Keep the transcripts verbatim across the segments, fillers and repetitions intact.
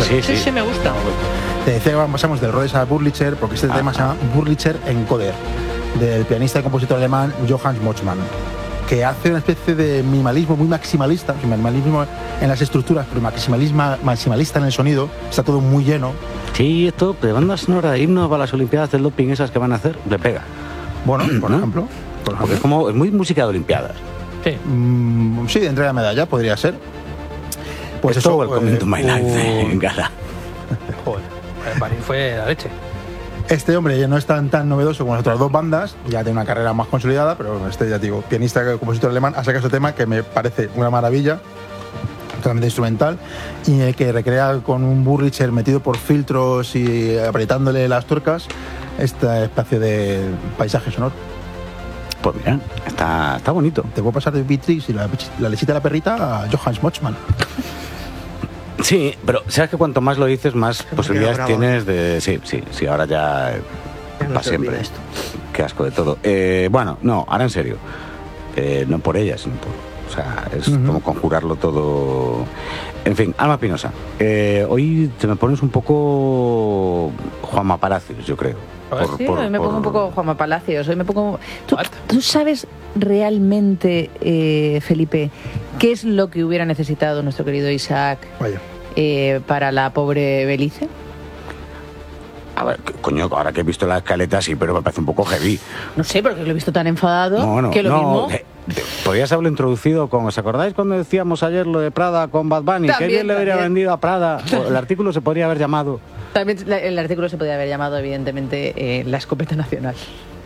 Sí, sí, sí, sí, me gusta. Te decía que pasamos del Rhodes a Wurlitzer porque este ah, tema se llama Wurlitzer Encoder, del pianista y compositor alemán Johann Motzmann, que hace una especie de minimalismo muy maximalista, minimalismo en las estructuras, pero maximalismo, maximalista en el sonido. Está todo muy lleno. Sí, esto de banda sonora, himno para las Olimpiadas del doping esas que van a hacer, le pega. Bueno, por ¿no? ejemplo. Por ejemplo. Porque es como, es muy música de Olimpiadas. Sí. Mm, sí, de entrega de medalla podría ser. Pues esto, el Welcome to My Life en gala. Joder, el París fue la leche. Este hombre ya no es tan, tan novedoso como las otras dos bandas, ya tiene una carrera más consolidada, pero este, ya digo, pianista y compositor alemán, ha sacado este tema que me parece una maravilla, totalmente instrumental, y el que recrea con un Wurlitzer metido por filtros y apretándole las tuercas este espacio de paisaje sonoro. Pues mira, está, está bonito. Te puedo pasar de Beatriz y la, la lechita de la perrita a Johann Motzmann. Sí, pero sabes que cuanto más lo dices, más posibilidades tienes de... Sí, sí, sí, ahora ya... Eh, para siempre. Esto. Qué asco de todo. Eh, bueno, no, ahora en serio. Eh, no por ella, sino por... O sea, es uh-huh. como conjurarlo todo... En fin, Alma Pinoza. Eh, hoy te me pones un poco Juanma Palacios, yo creo. Por, sí, por, hoy me por... pongo un poco Juanma Palacios. Hoy me pongo... ¿Tú, ¿tú sabes realmente, eh, Felipe, qué es lo que hubiera necesitado nuestro querido Isaac eh, para la pobre Belice? A ver, coño, ahora que he visto la escaleta sí, pero me parece un poco heavy. No sé, porque lo he visto tan enfadado no, no, que lo no, mismo... De, de, podrías haberlo introducido con... ¿Os acordáis cuando decíamos ayer lo de Prada con Bad Bunny? También, que bien le habría vendido a Prada. O el artículo se podría haber llamado... También el artículo se podría haber llamado, evidentemente, eh, La Escopeta Nacional.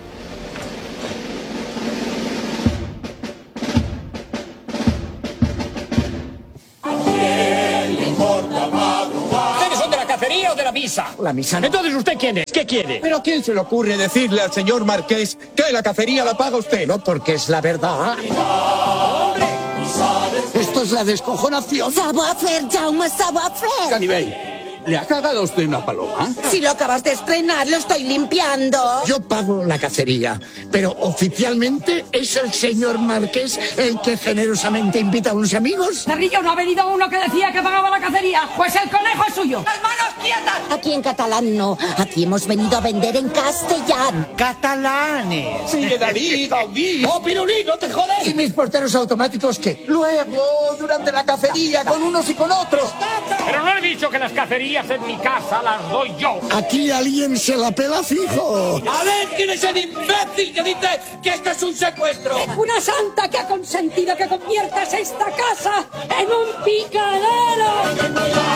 ¿O de la misa? La misa no. Entonces, ¿usted quién es? ¿Qué quiere? ¿Pero a quién se le ocurre decirle al señor Marqués que la cacería la paga usted? No, porque es la verdad. ¡Hombre! Esto es la descojonación. Savoir-faire, Jaume, savoir-faire. Canibay, ¿le ha cagado usted una paloma? Si lo acabas de estrenar, lo estoy limpiando. Yo pago la cacería, pero oficialmente es el señor Marqués el que generosamente invita a unos amigos. Cerrillo, ¿no ha venido uno que decía que pagaba la cacería? Pues el conejo es suyo. ¡Las manos quietas! Aquí en catalán no. Aquí hemos venido a vender en castellano. ¡Catalanes! Sí, David, Gaudí. ¡Oh, Pirulí, no te jodes! ¿Y mis porteros automáticos qué? Luego, durante la cacería, con unos y con otros. Pero no he dicho que las cacerías en mi casa las doy yo. Aquí alguien se la pela fijo. A ver, ¿quién es el imbécil que dice que esto es un secuestro? Una santa que ha consentido que conviertas esta casa en un picadero.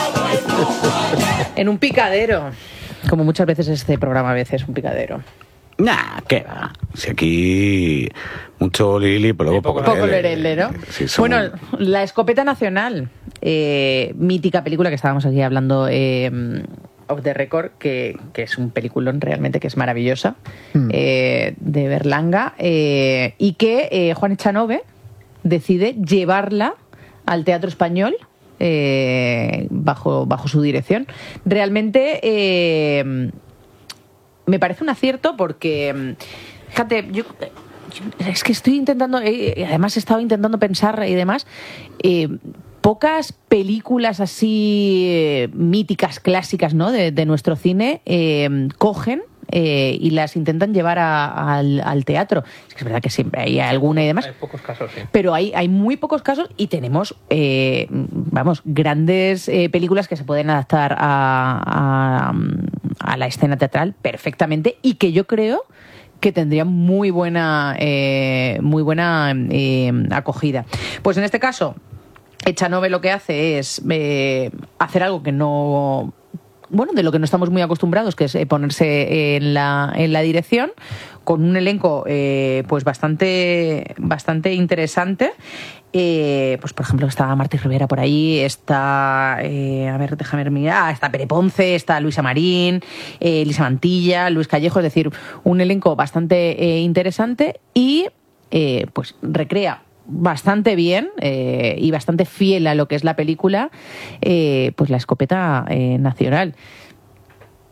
En un picadero. Como muchas veces este programa a veces es un picadero. Nah, ¿qué va? Si aquí mucho Lili, pero luego poco, poco lerele, ¿no? Sí, bueno, La Escopeta Nacional, eh, mítica película que estábamos aquí hablando eh, off the record, que, que es un peliculón realmente, que es maravillosa, mm. eh, de Berlanga, eh, y que eh, Juan Echanove decide llevarla al Teatro Español eh, bajo, bajo su dirección. Realmente... Eh, me parece un acierto porque, fíjate, yo, yo es que estoy intentando, eh, además he estado intentando pensar y demás, eh, pocas películas así eh, míticas, clásicas, ¿no?, de, de nuestro cine eh, cogen eh, y las intentan llevar a, al, al teatro. Es que es verdad que siempre hay alguna y demás. Hay pocos casos, sí. Pero hay, hay muy pocos casos y tenemos, eh, vamos, grandes eh, películas que se pueden adaptar a, a, a la escena teatral perfectamente y que yo creo que tendrían muy buena, eh, muy buena eh, acogida. Pues en este caso, Echanove lo que hace es eh, hacer algo que no... Bueno, de lo que no estamos muy acostumbrados, que es eh, ponerse en la, en la dirección, con un elenco eh, pues bastante, bastante interesante. Eh, pues por ejemplo está Martí Rivera por ahí, está eh, a ver, déjame mirar, ah, está Pere Ponce, está Luisa Marín, eh, Elisa Mantilla, Luis Callejo, es decir, un elenco bastante eh, interesante y eh, pues recrea bastante bien eh, y bastante fiel a lo que es la película, eh, pues La Escopeta eh, Nacional.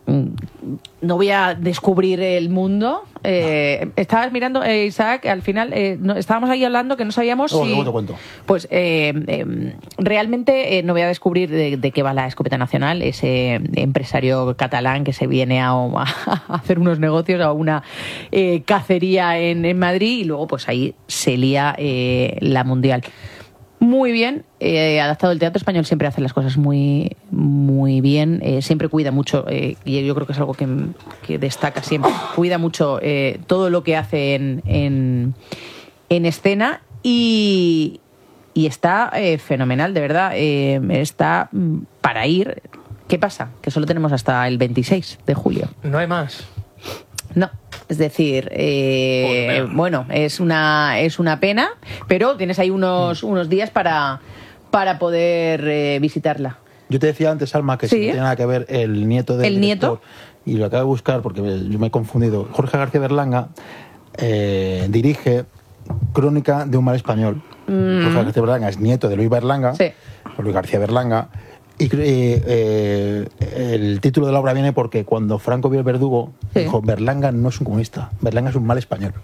no voy a descubrir el mundo. Eh, estabas mirando, eh, Isaac, al final eh, no, estábamos ahí hablando que no sabíamos Luego, si... luego te cuento. Pues eh, eh, realmente eh, no voy a descubrir de, de qué va la Escopeta Nacional, ese empresario catalán que se viene a, a hacer unos negocios a una eh, cacería en, en Madrid y luego pues ahí se lía eh, la Mundial. Muy bien, eh, adaptado. El teatro español siempre hace las cosas muy, muy bien, eh, siempre cuida mucho, eh, y yo creo que es algo que, que destaca siempre, cuida mucho eh, todo lo que hace en, en, en escena y, y está eh, fenomenal, de verdad, eh, está para ir. ¿Qué pasa? Que solo tenemos hasta el veintiséis de julio. No hay más. No, es decir, eh, Joder. bueno, es una es una pena, pero tienes ahí unos, unos días para, para poder eh, visitarla. Yo te decía antes, Alma, que Sí. si no tiene nada que ver el nieto del ¿El director, nieto? y lo acabo de buscar porque me- yo me he confundido. Jorge García Berlanga eh, dirige Crónica de un mal español. Mm. Jorge García Berlanga es nieto de Luis Berlanga, Sí. Luis García Berlanga. Y eh, eh, el título de la obra viene porque cuando Franco vio El Verdugo, Sí. dijo, Berlanga no es un comunista, Berlanga es un mal español.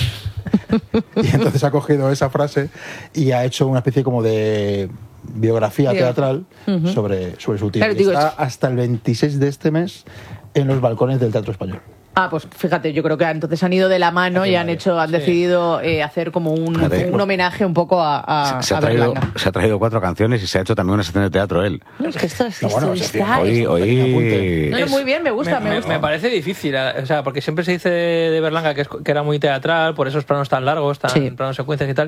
Y entonces ha cogido esa frase y ha hecho una especie como de biografía Bio- teatral Ujú. sobre, sobre su tío. Claro, Y digo, está es- hasta el veintiséis de este mes en los balcones del Teatro Español. Ah, pues fíjate, yo creo que entonces han ido de la mano y han hecho, han decidido eh, hacer como un, Fíjate. un homenaje un poco a, a, Se ha, a traído, Berlanga. se ha traído cuatro canciones y se ha hecho también una sección de teatro él. No, es que esto, es, No, esto bueno, se está... Hoy, hoy... No, no, muy bien, me gusta, me, me, gusta. me parece difícil, o sea, porque siempre se dice de, de Berlanga que, es- que era muy teatral, por esos planos tan largos, tan Sí. planos secuencias y tal,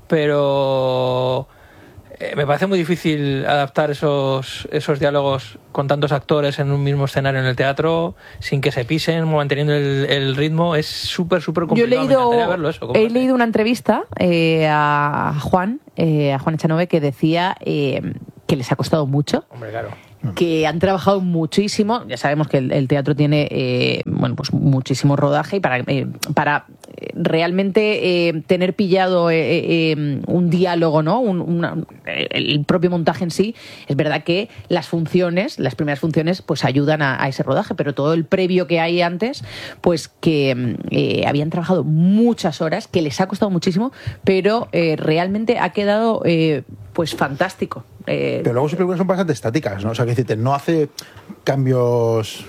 pero eh, me parece muy difícil adaptar esos, esos diálogos con tantos actores en un mismo escenario en el teatro, sin que se pisen, manteniendo el, el ritmo. Es súper, súper Yo he complicado. Me leído, encantaría verlo eso. ¿Cómo he hace? leído una entrevista eh, a Juan, eh, a Juan Echanove, que decía eh, que les ha costado mucho, Hombre, claro. que han trabajado muchísimo. Ya sabemos que el, el teatro tiene eh, bueno, pues muchísimo rodaje y para, eh, para eh, realmente eh, tener pillado eh, eh, un diálogo, ¿no? Un, una- el propio montaje en sí, es verdad que las funciones, las primeras funciones, pues ayudan a, a ese rodaje, pero todo el previo que hay antes, pues que eh, habían trabajado muchas horas, que les ha costado muchísimo, pero eh, realmente ha quedado eh, pues fantástico. Eh, Pero luego sus películas son bastante estáticas, ¿no? O sea, que decirte, no hace cambios...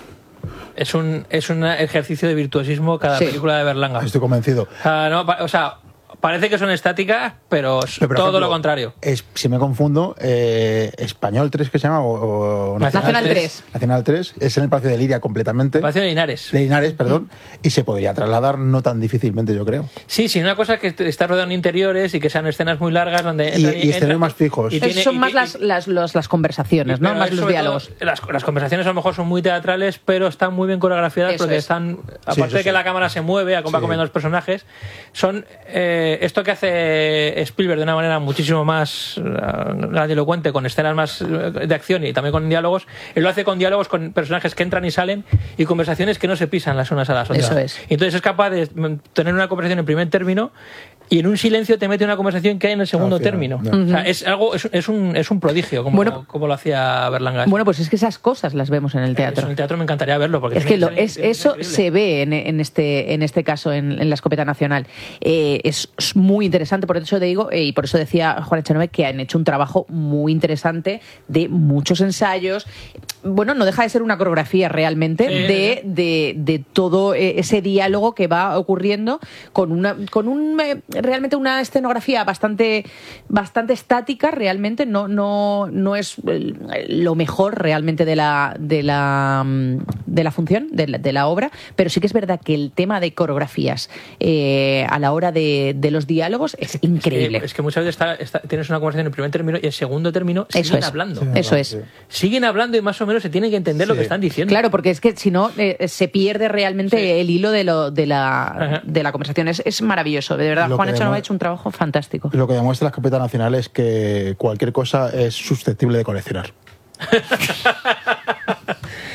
Es un, es un ejercicio de virtuosismo cada Sí. película de Berlanga. Estoy convencido. O sea, no, pa- o sea, parece que son estáticas, pero, es Pero, por todo ejemplo, lo contrario. Es, si me confundo, eh, Español tres que se llama o, o Nacional tres. Nacional tres es en el Palacio de Liria completamente. Palacio de Linares. De Linares, perdón, y se podría trasladar no tan difícilmente, yo creo. Sí, sí, una cosa es que está rodeado en interiores y que sean escenas muy largas donde... Y- entran y escenarios entran- más fijos. y Esos tiene- son y- más y- las, las, los- las conversaciones, ¿no? pero Más es los sobre diálogos. todo- las, las conversaciones a lo mejor son muy teatrales, pero están muy bien coreografiadas Eso porque es. están... Sí, Aparte eso de que sí. la cámara se mueve, a cómo va Sí. comiendo los personajes, son... eh, esto que hace Spielberg de una manera muchísimo más eh, grandilocuente, con escenas más eh, de acción y también con diálogos, él lo hace con diálogos con personajes que entran y salen y conversaciones que no se pisan las unas a las otras. Eso es. Y entonces es capaz de mm, tener una conversación en primer término y en un silencio te mete una conversación que hay en el segundo Al final, término. ya. O sea, es algo, es, es un, es un prodigio como, Bueno. como lo hacía Berlanga. Bueno, pues es que esas cosas las vemos en el Eso teatro. en el teatro me encantaría verlo porque Es que lo, tiene- es, tiene- eso increíble. se ve en, en este en este caso en, en la Escopeta Nacional. Eh, es es muy interesante, por eso te digo, eh, y por eso decía Juan Echanove que han hecho un trabajo muy interesante de muchos ensayos. Bueno, no deja de ser una coreografía realmente Sí, de, sí. de, de todo eh, ese diálogo que va ocurriendo con una con un eh, realmente una escenografía bastante bastante estática, realmente no no no es el- lo mejor realmente de la de la mm, de la función de la, de la obra, pero sí que es verdad que el tema de coreografías eh, a la hora de, de los diálogos es increíble. Es que, es que muchas veces está- está- tienes una conversación en el primer término y en segundo término Eso siguen es. hablando. Sí, Eso es. sí. Siguen hablando y más o menos se tiene que entender lo Sí. que están diciendo. Claro, porque es que si no eh, se pierde realmente Sí. el hilo de lo de la Ajá. de la conversación. Es, es maravilloso, de verdad. Lo Juan que Echanove demu- ha hecho un trabajo fantástico. Lo que demuestra la Escopeta Nacional es que cualquier cosa es susceptible de coleccionar.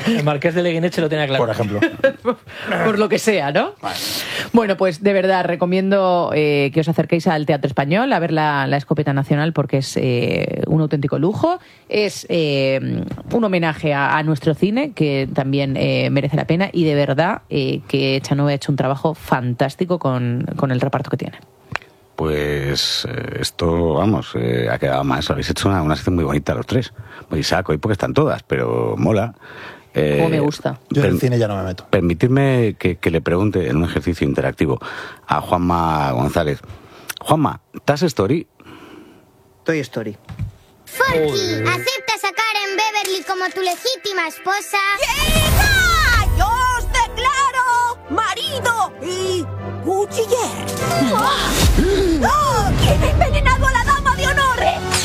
El Marqués de Leguineche lo tenía claro. Por ejemplo. Por lo que sea, ¿no? Vale. Bueno, pues de verdad recomiendo eh, que os acerquéis al Teatro Español a ver la, la Escopeta Nacional, porque es eh, un auténtico lujo. Es eh, un homenaje a, a nuestro cine, que también eh, merece la pena, y de verdad eh, que Echanove ha hecho un trabajo fantástico con, con el reparto que tiene. Pues eh, esto, vamos, eh, ha quedado más. Habéis hecho una, una sección muy bonita los tres. Muy saco, y porque están todas, pero mola. Eh, Como me gusta. Yo en el cine ya no me meto. Permitidme que, que le pregunte en un ejercicio interactivo a Juanma González. Juanma, ¿tas Story? Toy Story. Forky, ¿aceptas a Karen Beverly como tu legítima esposa? ¡Chica! ¡Yo os declaro marido y cuchiller! ¡Oh! ¿Quién ha envenenado a la dama de honor?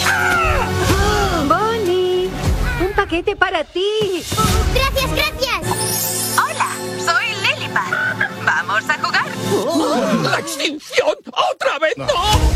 Bonnie, un paquete para ti. Gracias, gracias. Hola, soy Lilipad. ¿Vamos a jugar? ¡Oh! ¡La extinción! ¡Otra vez no!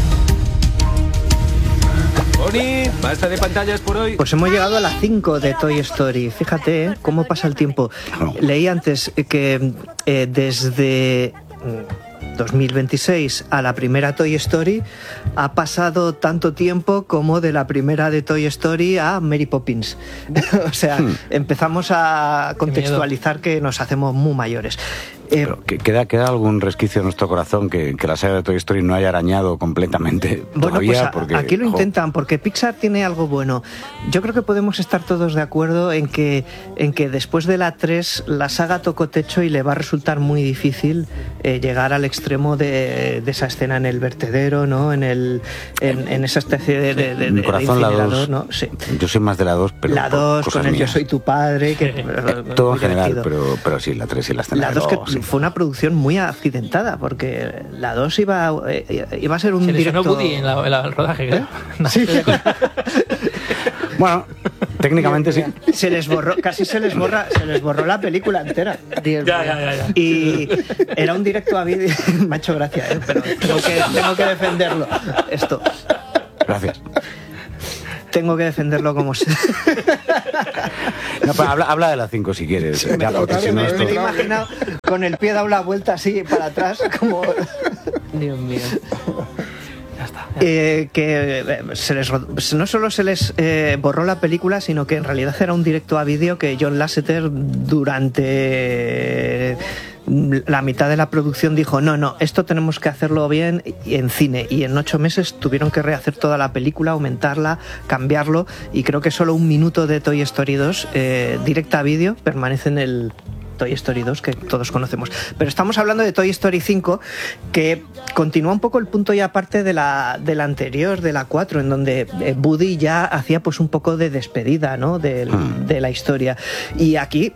Bonnie, basta de pantallas por hoy. Pues hemos llegado a las cinco de Toy Story. Fíjate ¿eh? cómo pasa el tiempo. Leí antes que eh, desde dos mil veintiséis a la primera Toy Story ha pasado tanto tiempo como de la primera de Toy Story a Mary Poppins. O sea, hmm. empezamos a contextualizar que nos hacemos muy mayores. Eh, Pero ¿queda, ¿Queda algún resquicio en nuestro corazón que, que la saga de Toy Story no haya arañado completamente bueno, todavía? Pues a, porque, aquí lo jo. intentan, porque Pixar tiene algo bueno. Yo creo que podemos estar todos de acuerdo en que, en que después de la tres la saga tocó techo y le va a resultar muy difícil eh, llegar al extremo de, de esa escena en el vertedero, ¿no? En, el, en, en esa especie de, de, de, Mi corazón, de la dos, ¿no? Sí. Yo soy más de la dos, pero la dos con el mías. Yo soy tu padre, que eh, todo en general, pero, pero sí, la tres y la escena la dos que sí. fue una producción muy accidentada, porque la dos iba, eh, iba a ser un se directo... Se Woody en, la, en la, el rodaje, creo. ¿Eh? Sí. Bueno, técnicamente sí. Se les borró, casi se les borra, se les borró la película entera. Ya, ya, ya, ya. Y era un directo a vídeo, me ha hecho gracia, ¿eh? Pero tengo que, tengo que defenderlo. Esto. Gracias. Tengo que defenderlo como sea. No, pero habla, habla de las cinco si quieres. Sí, ya, porque si no me, esto... me he imaginado con el pie dado la vuelta así para atrás, como... Dios mío. Ya está. Ya. Eh, que se les, no solo se les eh, borró la película, sino que en realidad era un directo a vídeo que John Lasseter durante... la mitad de la producción dijo no, no, esto tenemos que hacerlo bien en cine, y en ocho meses tuvieron que rehacer toda la película, aumentarla, cambiarlo, y creo que solo un minuto de Toy Story dos eh, directa a vídeo permanece en el Toy Story dos que todos conocemos. Pero estamos hablando de Toy Story cinco, que continúa un poco el punto y aparte de la, de la anterior, de la cuatro, en donde Woody ya hacía pues un poco de despedida, ¿no? de, de la historia, y aquí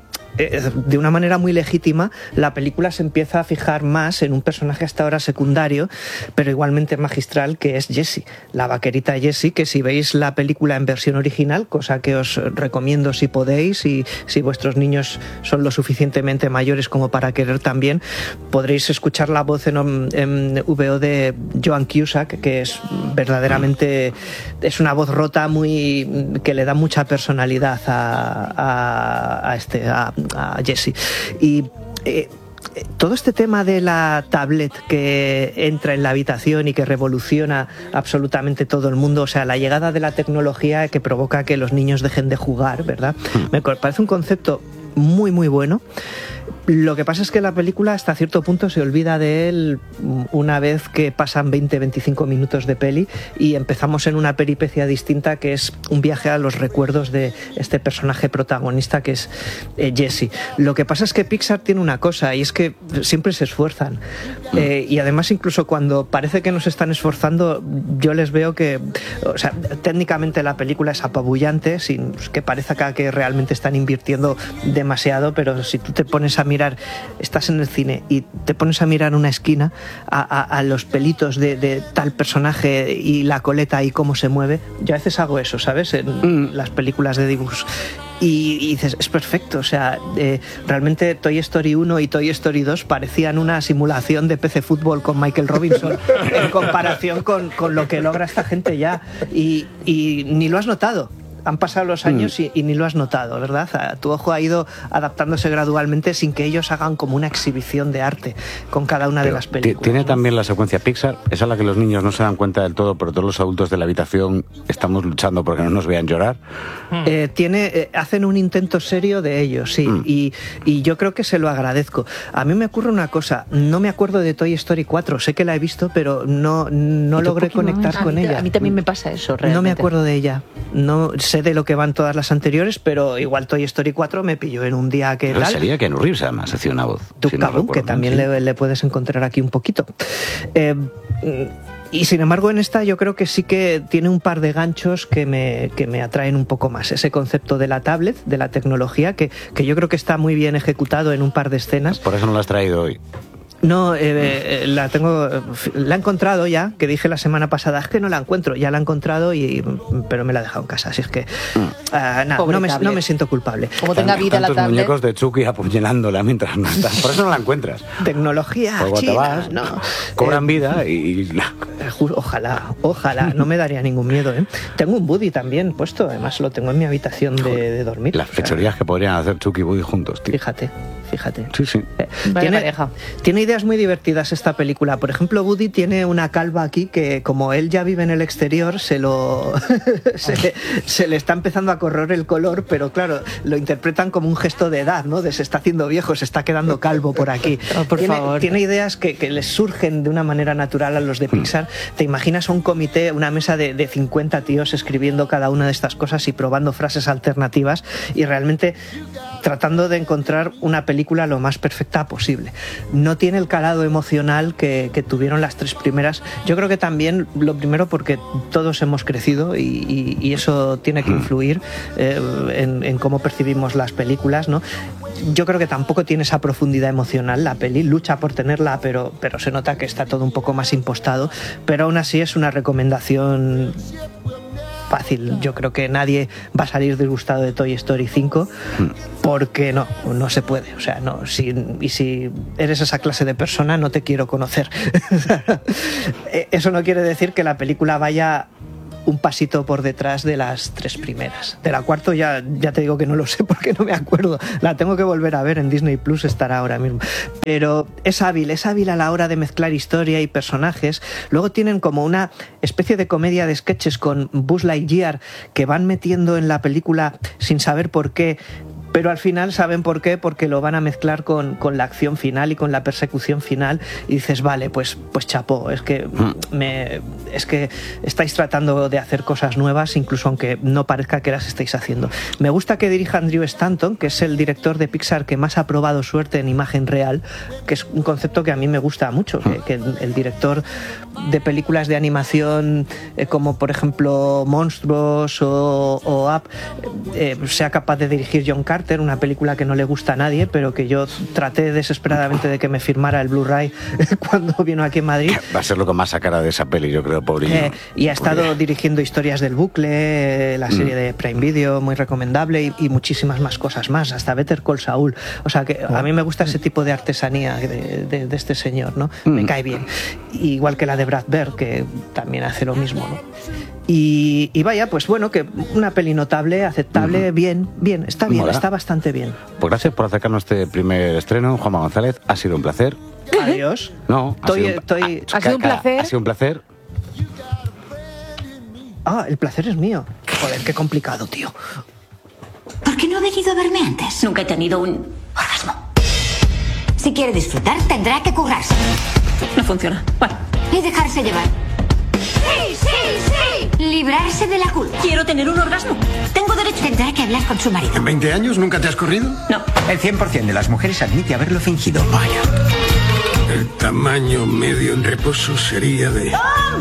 de una manera muy legítima la película se empieza a fijar más en un personaje hasta ahora secundario, pero igualmente magistral, que es Jessie, la vaquerita Jessie, que si veis la película en versión original, cosa que os recomiendo si podéis, y si vuestros niños son lo suficientemente mayores como para querer también, podréis escuchar la voz en, en V O de Joan Cusack, que es verdaderamente es una voz rota muy que le da mucha personalidad a, a, a este a, a Jessie. Y eh, todo este tema de la tablet que entra en la habitación y que revoluciona absolutamente todo el mundo, o sea, la llegada de la tecnología que provoca que los niños dejen de jugar, ¿verdad? Me parece un concepto muy muy bueno. Lo que pasa es que la película hasta cierto punto se olvida de él una vez que pasan veinte a veinticinco minutos de peli y empezamos en una peripecia distinta, que es un viaje a los recuerdos de este personaje protagonista que es eh, Jessie. Lo que pasa es que Pixar tiene una cosa, y es que siempre se esfuerzan. Eh, y además incluso cuando parece que no se están esforzando, yo les veo que, o sea, técnicamente la película es apabullante, sin que parezca que realmente están invirtiendo demasiado, pero si tú te pones a mirar, estás en el cine y te pones a mirar una esquina a, a, a los pelitos de, de tal personaje y la coleta y cómo se mueve, yo a veces hago eso, ¿sabes? En mm. las películas de dibujos. Y, y dices, es perfecto, o sea, eh, realmente Toy Story uno y Toy Story dos parecían una simulación de P C Fútbol con Michael Robinson en comparación con, con lo que logra esta gente ya, y, y ni lo has notado. han pasado los años mm. y, y ni lo has notado, ¿verdad? Tu ojo ha ido adaptándose gradualmente sin que ellos hagan como una exhibición de arte con cada una pero de las películas. Tiene ¿no? también la secuencia Pixar, esa es la que los niños no se dan cuenta del todo, pero todos los adultos de la habitación estamos luchando porque no nos vean llorar. Eh, tiene, eh, hacen un intento serio de ello, sí, mm. y, y yo creo que se lo agradezco. A mí me ocurre una cosa, no me acuerdo de Toy Story cuatro, sé que la he visto, pero no, no logré conectar a con mí, ella. A mí también me pasa eso, realmente. No me acuerdo de ella, no sé de lo que van todas las anteriores, pero igual Toy Story cuatro me pilló en un día que pero tal. Sería Keanu Reeves, además, hacía una voz. Duke si no que también sí. le, le puedes encontrar aquí un poquito. Eh, Y sin embargo en esta yo creo que sí que tiene un par de ganchos que me, que me atraen un poco más. Ese concepto de la tablet, de la tecnología, que, que yo creo que está muy bien ejecutado en un par de escenas. Por eso no lo has traído hoy. No, eh, eh, la tengo, la he encontrado ya, que dije la semana pasada, es que no la encuentro, ya la he encontrado, y, pero me la he dejado en casa, así es que uh, nada, no me, no me siento culpable. Como tenga vida la tablet. Muñecos de Chucky apuñalándola mientras no estás, por eso no la encuentras. Tecnología pues china, te vas, no. Cobran eh, vida y... Ojalá, ojalá, no me daría ningún miedo, ¿eh? Tengo un Woody también puesto, además lo tengo en mi habitación de, de dormir. Las fechorías o sea, que podrían hacer Chucky y Woody juntos, tío. Fíjate, fíjate. Sí, sí. Eh, tiene, tiene ideas muy divertidas esta película. Por ejemplo, Woody tiene una calva aquí que, como él ya vive en el exterior, se lo se, se le está empezando a correr el color, pero claro, lo interpretan como un gesto de edad, ¿no? De se está haciendo viejo, se está quedando calvo por aquí. Oh, por tiene, favor. tiene ideas que, que les surgen de una manera natural a los de Pixar. Te imaginas un comité, una mesa de, de cincuenta tíos escribiendo cada una de estas cosas y probando frases alternativas y realmente tratando de encontrar una película lo más perfecta posible. No tiene el calado emocional que, que tuvieron las tres primeras. Yo creo que también, lo primero, porque todos hemos crecido y, y, y eso tiene que influir eh, en, en cómo percibimos las películas, ¿no? Yo creo que tampoco tiene esa profundidad emocional la peli, lucha por tenerla, pero, pero se nota que está todo un poco más impostado, pero aún así es una recomendación fácil. Yo creo que nadie va a salir disgustado de Toy Story cinco porque no, no se puede. O sea, no, si, y si eres esa clase de persona, no te quiero conocer. Eso no quiere decir que la película vaya un pasito por detrás de las tres primeras. De la cuarta ya, ya te digo que no lo sé porque no me acuerdo. La tengo que volver a ver, en Disney Plus estará ahora mismo. Pero es hábil, es hábil a la hora de mezclar historia y personajes. Luego tienen como una especie de comedia de sketches con Buzz Lightyear que van metiendo en la película sin saber por qué, pero al final saben por qué, porque lo van a mezclar con, con la acción final y con la persecución final, y dices, vale, pues, pues chapó, es que, me, es que estáis tratando de hacer cosas nuevas, incluso aunque no parezca que las estáis haciendo. Me gusta que dirija Andrew Stanton, que es el director de Pixar que más ha probado suerte en imagen real, que es un concepto que a mí me gusta mucho, que, que el, el director de películas de animación eh, como por ejemplo Monstruos o, o Up eh, sea capaz de dirigir John Carter, una película que no le gusta a nadie, pero que yo traté desesperadamente de que me firmara el Blu-ray cuando vino aquí en Madrid. Va a ser lo que más sacará de esa peli, yo creo, pobrillo. Eh, y ha estado Podría. dirigiendo Historias del Bucle, eh, la serie mm. de Prime Video, muy recomendable, y, y muchísimas más cosas más, hasta Better Call Saul. O sea que a mí me gusta ese tipo de artesanía de, de, de este señor, ¿no? Mm. Me cae bien. Igual que la de Brad Bird, que también hace lo mismo, ¿no? Y, y vaya, pues bueno, que una peli notable, aceptable, uh-huh. bien, bien, está bien, Mola. está bastante bien. Pues gracias por acercarnos a este primer estreno, Juanma González, ha sido un placer. Adiós. No, ha estoy, sido un, estoy, ha sido un placer. Ha sido un placer. Ah, el placer es mío. Joder, qué complicado, tío. ¿Por qué no ha venido a verme antes? Nunca he tenido un orgasmo. Si quiere disfrutar, tendrá que currarse. No funciona. Bueno. Y dejarse llevar. ¡Sí, sí, sí! Librarse de la culpa. Quiero tener un orgasmo. Tengo derecho. Tendrá que hablar con su marido. ¿En veinte años nunca te has corrido? No. El cien por ciento de las mujeres admite haberlo fingido. Vaya. El tamaño medio en reposo sería de... ¡Oh!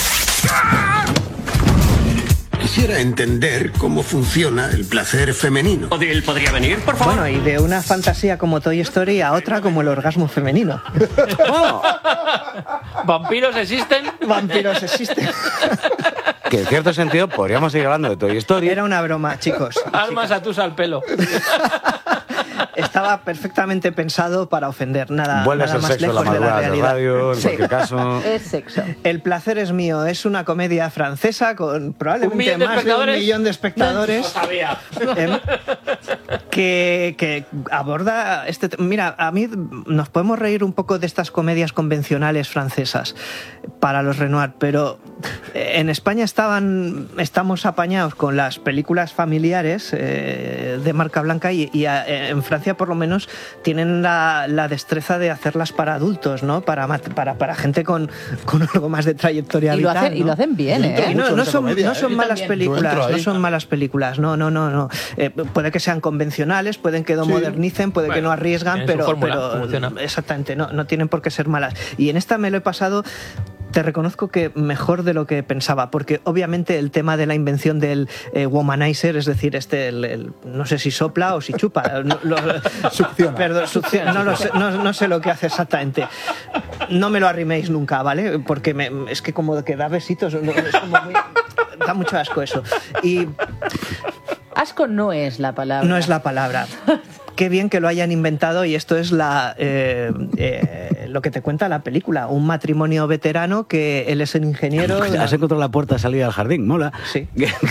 Quisiera entender cómo funciona el placer femenino. ¿Odil podría venir, por favor? Bueno, y de una fantasía como Toy Story a otra como el orgasmo femenino. Oh. ¿Vampiros existen? Vampiros existen. Que en cierto sentido podríamos seguir hablando de Toy Story. Era una broma, chicos. Armas a tus al pelo. estaba perfectamente pensado para ofender. Nada, Vuelve nada a ser más sexo lejos la de la madrugada de realidad. radio, en Sí. cualquier caso. Es sexo. El placer es mío. Es una comedia francesa con ¿Un probablemente millón de más de un espectadores? millón de espectadores. Lo sabía. Em, que, que aborda este te- mira, a mí nos podemos reír un poco de estas comedias convencionales francesas para los Renoir, pero en España estaban estamos apañados con las películas familiares eh, de marca blanca y, y a- en Francia por lo menos tienen la, la destreza de hacerlas para adultos, ¿no? Para mat- para, para gente con, con algo más de trayectoria Y lo vital, hacen, y ¿no? lo hacen bien, ¿eh? Y no, no son, no son Yo malas también. películas, Yo entro no ahí. son malas películas, no, no, no, no. Eh, puede que sean convencionales, pueden que lo Sí. modernicen, puede que Bueno, no arriesgan, tienen su pero, fórmula, pero funciona. exactamente, no, no tienen por qué ser malas. Y en esta me lo he pasado, te reconozco que mejor de lo que pensaba, porque obviamente el tema de la invención del eh, womanizer, es decir, este, el, el- no sé si sopla o si chupa, no, lo- Succiona. Perdón, succiona, no, lo sé, no, no sé lo que hace exactamente. No me lo arriméis nunca, ¿vale? Porque me- es que como que da besitos, no, es como muy- da mucho asco eso. Y Asco no es la palabra. no es la palabra. Qué bien que lo hayan inventado y esto es la eh, eh, lo que te cuenta la película. Un matrimonio veterano que él es el ingeniero. Has encontrado la puerta de salida al jardín, mola. Sí.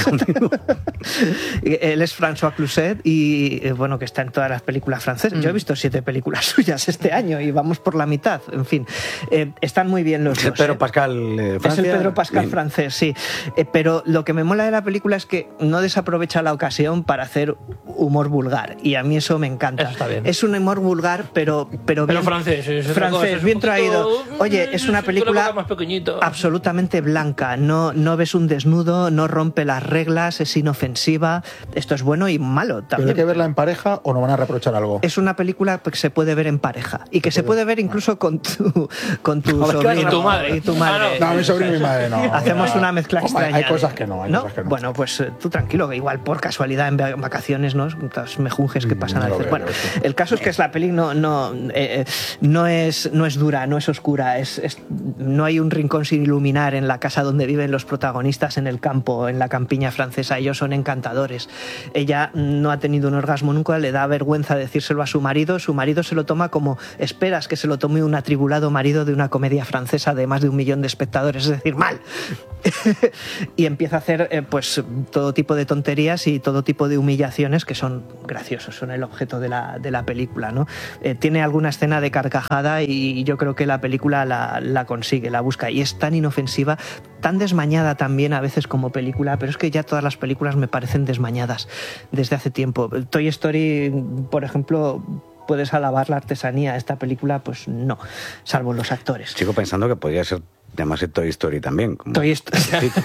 Él es François Cluzet y eh, bueno, que está en todas las películas francesas. Yo he visto siete películas suyas este año y vamos por la mitad. En fin, eh, están muy bien los Es el dos. Pedro ¿eh? Pascal eh, Es Francia. el Pedro Pascal Bien. francés, sí. Eh, pero lo que me mola de la película es que no desaprovecha la ocasión para hacer humor vulgar. Y a mí eso me encanta. Eso está bien. Es un humor vulgar, pero pero, Pero bien, francés, es otra francés, cosa, es un bien poquito- traído. Oye, es una Tú lo película pongas más pequeñito. absolutamente blanca. No, no ves un desnudo, no rompe las reglas, es inofensiva. Esto es bueno y malo ¿Pero también. hay que verla en pareja o nos van a reprochar algo? Es una película que se puede ver en pareja y que se puede ver incluso con tu, con tu Joder, sobrino y tu madre. y tu madre. Ah, No, mi sobrino y mi madre no. Hacemos no. una mezcla Hombre, extraña. Hay cosas que no, hay cosas que no. Bueno, pues eh, tú tranquilo, que igual por casualidad en va- vacaciones, ¿no? Las mejunjes que pasan no a lo veces. veo, Bueno, yo eso. el caso es que es la peli no, no, eh, no, es, no es dura, no es oscura, es, es- no hay un rincón sin iluminar en la casa donde viven los protagonistas en el campo, en la campiña francesa. Ellos son encantadores. Ella no ha tenido un orgasmo nunca, le da vergüenza decírselo a su marido. Su marido se lo toma como esperas que se lo tome un atribulado marido de una comedia francesa de más de un millón de espectadores, es decir, mal. Y empieza a hacer eh, pues todo tipo de tonterías y todo tipo de humillaciones que son graciosos, son el objeto de la, de la película, ¿no? Eh, tiene alguna escena de carcajada y yo creo que la película la, la consigue, la busca, y es tan inofensiva, tan desmañada también a veces como película, pero es que ya todas las películas me parecen desmañadas desde hace tiempo. Toy Story, por ejemplo, puedes alabar la artesanía. Esta película, pues no, salvo los actores. Sigo pensando que podría ser llamarse Toy Story también. Como Toy Story. título.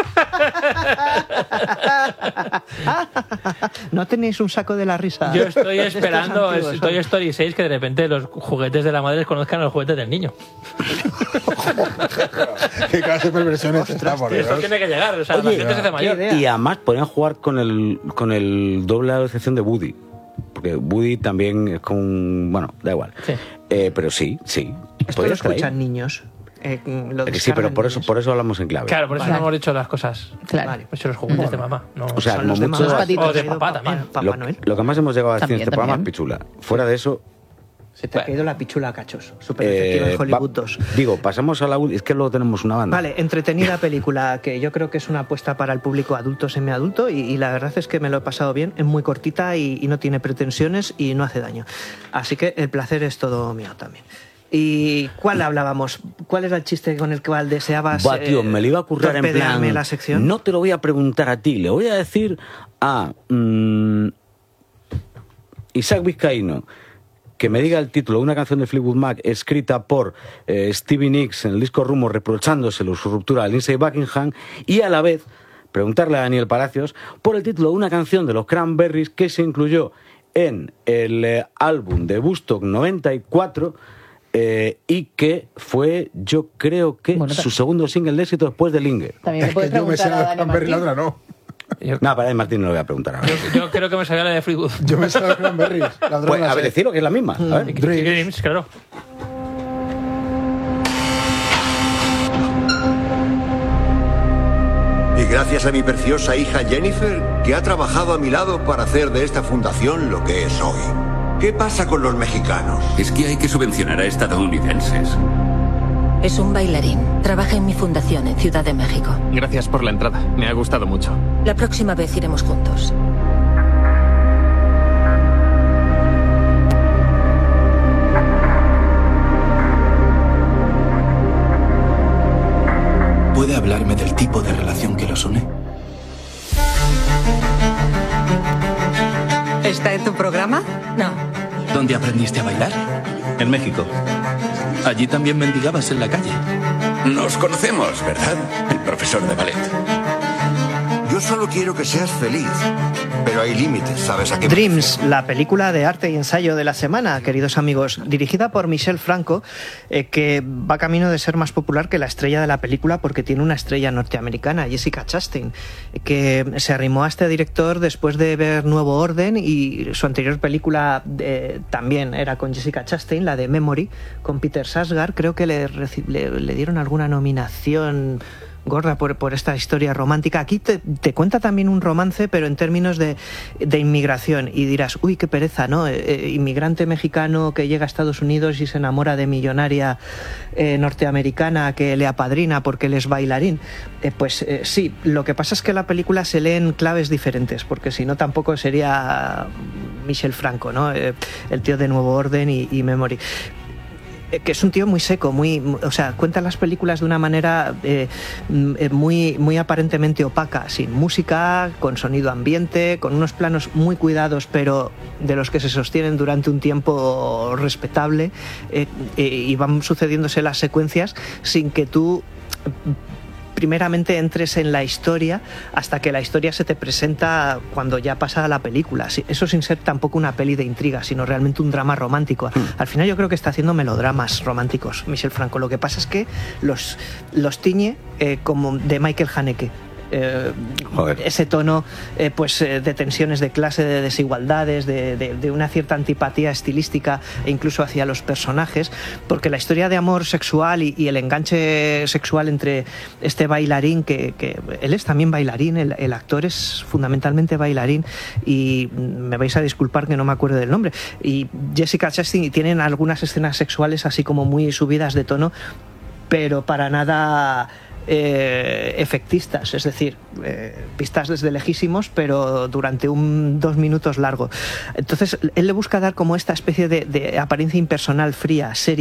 ¿No tenéis un saco de la risa? Yo estoy Estos esperando antiguos, el ¿no? Toy Story seis que de repente los juguetes de la madre conozcan a los juguetes del niño. ¿Qué clase de perversiones está por Esto Dios? tiene que llegar, o sea, la Oye, gente se hace mayor. y además podrían jugar con el, con el doble de excepción de Woody. Porque Woody también es como un... Bueno, da igual. Sí. Eh, pero sí, sí. Esto lo podría estar ahí. escuchan niños. Eh, lo Eh, Sí, pero descargan por eso, niños. por eso hablamos en clave. Claro, por eso Vale. no hemos dicho las cosas. Claro. Vale. Hemos dicho los juguetes de mamá. No. O sea, Son como los de mucho... mamá. patitos. O de Ha ido papá también. Papá Lo, Noel. lo que más hemos llegado a decir en También, este programa es también. pichula. Fuera de eso... Se te ha Bueno. caído la pichula a cachos. Super efectiva eh, en Hollywood va- dos. Digo, pasamos a la... ul- Es que luego tenemos una banda. Vale, entretenida película que yo creo que es una apuesta para el público adulto, semiadulto, y, y la verdad es que me lo he pasado bien, es muy cortita y, y no tiene pretensiones y no hace daño. Así que el placer es todo mío también. ¿Y cuál hablábamos? ¿Cuál era el chiste con el cual deseabas Buah, tío, me lo iba a currar en torpedearme plan... la sección? No te lo voy a preguntar a ti, le voy a decir a mm, Isaac Vizcaíno que me diga el título de una canción de Fleetwood Mac escrita por eh, Stevie Nicks en el disco Rumor reprochándoselo su ruptura a Lindsey Buckingham, y a la vez preguntarle a Daniel Palacios por el título de una canción de los Cranberries que se incluyó en el eh, álbum de Woodstock noventa y cuatro eh, y que fue, yo creo que Bueno, su segundo single de éxito después de Linger. También le puedes Que yo me sé preguntar a la de Dani Cranberry, la Martín. otra no. Yo, No, para Martín no lo voy a preguntar ahora. yo creo que me sabía la de Fleetwood. Yo me sé la de Cranberries. La otra Pues, no la a ver, sé. decirlo que es la misma. A ver. Dreams, claro. Y gracias a mi preciosa hija Jennifer, que ha trabajado a mi lado para hacer de esta fundación lo que es hoy. ¿Qué pasa con los mexicanos? Es que hay que subvencionar a estadounidenses. Es un bailarín. Trabaja en mi fundación en Ciudad de México. Gracias por la entrada. Me ha gustado mucho. La próxima vez iremos juntos. ¿Puede hablarme del tipo de relación que los une? ¿Está en tu programa? No. ¿Dónde aprendiste a bailar? En México. Allí también mendigabas en la calle. Nos conocemos, ¿verdad? El profesor de ballet. Yo solo quiero que seas feliz. Pero hay límites, ¿sabes a qué? Dreams, la película de arte y ensayo de la semana, queridos amigos, dirigida por Michel Franco, eh, que va camino de ser más popular que la estrella de la película porque tiene una estrella norteamericana, Jessica Chastain, que se arrimó a este director después de ver Nuevo Orden, y su anterior película eh, también era con Jessica Chastain, la de Memory, con Peter Sarsgaard. Creo que le, le, le dieron alguna nominación gorda por, por esta historia romántica. Aquí te, te cuenta también un romance, pero en términos de, de inmigración, y dirás, uy, qué pereza, ¿no? Eh, inmigrante mexicano que llega a Estados Unidos y se enamora de millonaria eh, norteamericana que le apadrina porque él es bailarín. Eh, pues eh, sí, lo que pasa es que la película se lee en claves diferentes, porque si no tampoco sería Michel Franco, ¿no? Eh, el tío de Nuevo Orden y, y Memory, que es un tío muy seco, muy, o sea, cuenta las películas de una manera eh, muy, muy aparentemente opaca, sin música, con sonido ambiente, con unos planos muy cuidados, pero de los que se sostienen durante un tiempo respetable, eh, eh, y van sucediéndose las secuencias sin que tú primeramente entres en la historia hasta que la historia se te presenta cuando ya pasa la película. Eso sin ser tampoco una peli de intriga, sino realmente un drama romántico. Al final yo creo que está haciendo melodramas románticos Michel Franco. Lo que pasa es que los, los tiñe eh, como de Michael Haneke. Eh, ese tono eh, pues eh, de tensiones de clase, de desigualdades, de, de, de una cierta antipatía estilística e incluso hacia los personajes, porque la historia de amor sexual y, y el enganche sexual entre este bailarín, que, que él es también bailarín, el, el actor es fundamentalmente bailarín, y me vais a disculpar que no me acuerdo del nombre, y Jessica Chastain, tienen algunas escenas sexuales así como muy subidas de tono, pero para nada Eh, efectistas, es decir, eh, vistas desde lejísimos, pero durante un dos minutos largo. Entonces él le busca dar como esta especie de, de apariencia impersonal, fría, seria,